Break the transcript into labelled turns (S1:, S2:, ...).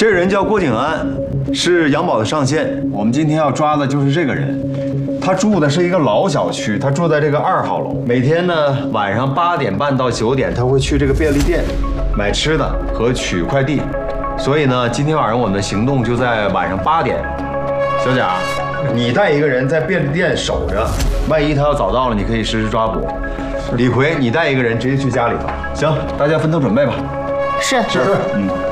S1: 这人叫郭景安，是杨宝的上线。我们今天要抓的就是这个人。他住的是一个老小区，他住在这个2号楼。每天呢，晚上8点半到9点，他会去这个便利店买吃的和取快递。所以呢，今天晚上我们的行动就在晚上8点。小贾，你带一个人在便利店守着，万一他要早到了，你可以实施抓捕。李逵，你带一个人直接去家里头。行，大家分头准备吧。
S2: 是。
S1: 嗯。